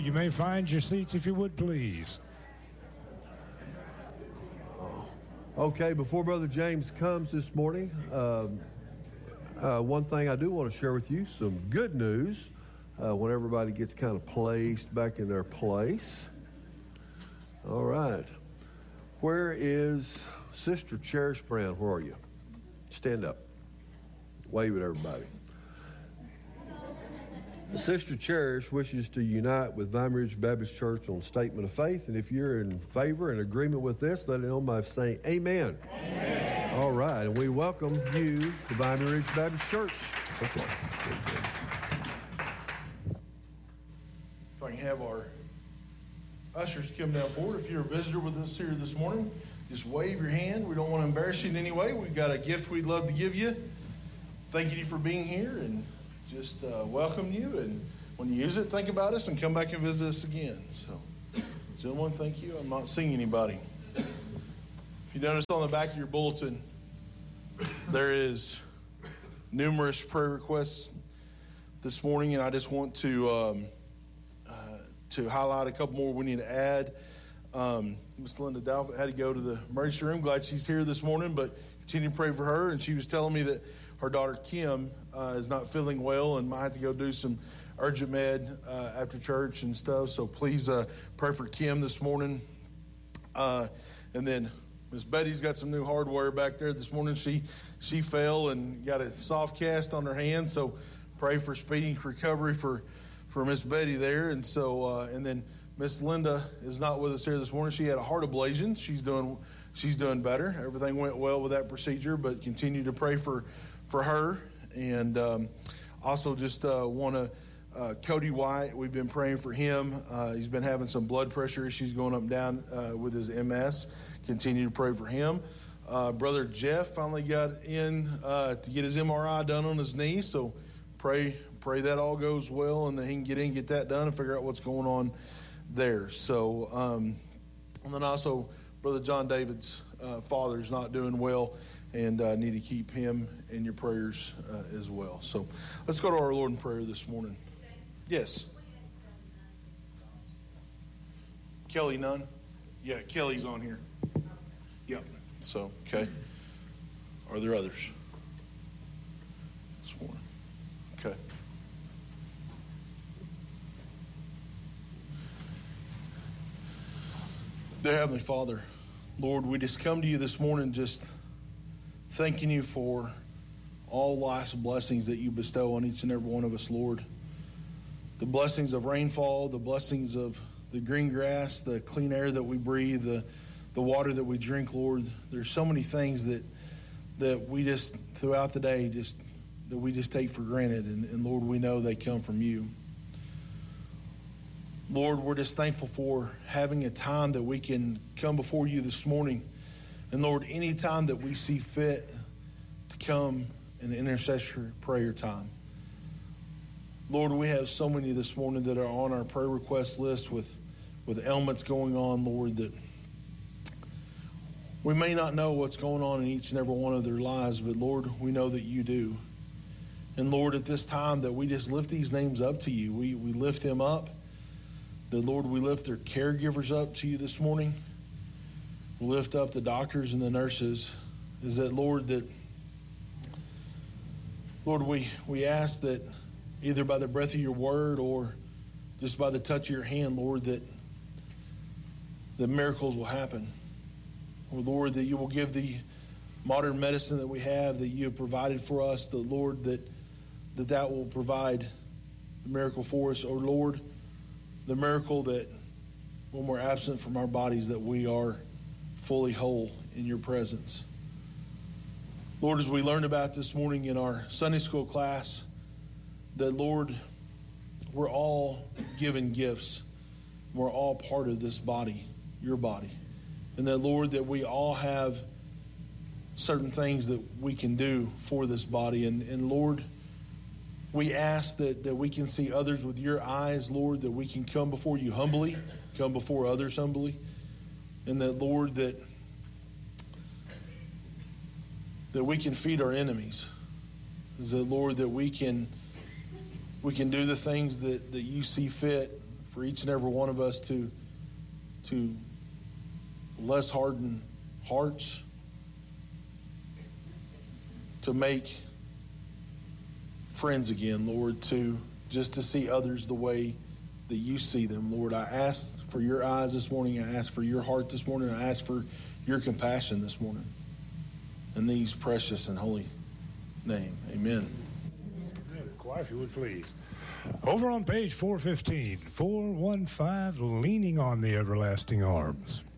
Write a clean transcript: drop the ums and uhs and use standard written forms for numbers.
You may find your seats if you would, please. Okay, before Brother James comes this morning, one thing I do want to share with you, some good news when everybody gets kind of placed back in their place. All right. Where is Sister Cherish Brown? Where are you? Stand up. Wave at everybody. Sister Cherish wishes to unite with Vine Ridge Baptist Church on Statement of Faith, and if you're in favor and agreement with this, let it know by saying amen. Amen. All right, and we welcome you to Vine Ridge Baptist Church. Okay. If I can have our ushers come down forward. If you're a visitor with us here this morning, just wave your hand. We don't want to embarrass you in any way. We've got a gift we'd love to give you. Thank you for being here and just welcome you, and when you use it, think about us and come back and visit us again. So, gentlemen, thank you. I'm not seeing anybody. If you notice on the back of your bulletin, there is numerous prayer requests this morning, and I just want to highlight a couple more we need to add. Miss Linda Dalford had to go to the emergency room. Glad she's here this morning, but continue to pray for her. And she was telling me that her daughter Kim is not feeling well and might have to go do some urgent med after church and stuff. So please pray for Kim this morning. And then Miss Betty's got some new hardware back there this morning. She fell and got a soft cast on her hand. So pray for speedy recovery for Miss Betty there. And so and then Miss Linda is not with us here this morning. She had a heart ablation. She's doing better. Everything went well with that procedure, but continue to pray for her. And also just want to Cody White, we've been praying for him. He's been having some blood pressure issues going up and down with his MS. Continue to pray for him. Brother Jeff finally got in to get his MRI done on his knee, so pray that all goes well and that he can get in, get that done, and figure out what's going on there. So, and then also Brother John David's father's not doing well, and need to keep him in your prayers as well. So let's go to our Lord in prayer this morning. Yes. Kelly Nunn? Yeah, Kelly's on here. Yep. So, okay. Are there others this morning? Okay. Dear Heavenly Father, Lord, we just come to you this morning just thanking you for all life's blessings that you bestow on each and every one of us, Lord. The blessings of rainfall, the blessings of the green grass, the clean air that we breathe, the water that we drink, Lord. There's so many things that we just, throughout the day, that we just take for granted. And Lord, we know they come from you. Lord, we're just thankful for having a time that we can come before you this morning. And Lord, any time that we see fit to come in intercessory prayer time. Lord, we have so many this morning that are on our prayer request list with ailments going on, Lord, that we may not know what's going on in each and every one of their lives, but Lord, we know that you do. And Lord, at this time that we just lift these names up to you. We lift them up. That, Lord, we lift their caregivers up to you this morning. We lift up the doctors and the nurses. Is that, Lord, we ask that either by the breath of your word or just by the touch of your hand, Lord, that the miracles will happen. Or, Lord, that you will give the modern medicine that we have, that you have provided for us, the Lord, that will provide the miracle for us. Or, Lord, the miracle that when we're absent from our bodies, that we are fully whole in your presence. Lord, as we learned about this morning in our Sunday school class, that, Lord, we're all given gifts. We're all part of this body, your body. And that, Lord, that we all have certain things that we can do for this body. And Lord, we ask that we can see others with your eyes, Lord, that we can come before you humbly, come before others humbly. And that, Lord, that we can feed our enemies. Is that, Lord, that we can do the things that you see fit for each and every one of us to less harden hearts, to make friends again, Lord, to see others the way that you see them. Lord, I ask for your eyes this morning. I ask for your heart this morning. I ask for your compassion this morning. In these precious and holy name, amen. Quiet, if you would, please. Over on page 415, 415, Leaning on the Everlasting Arms.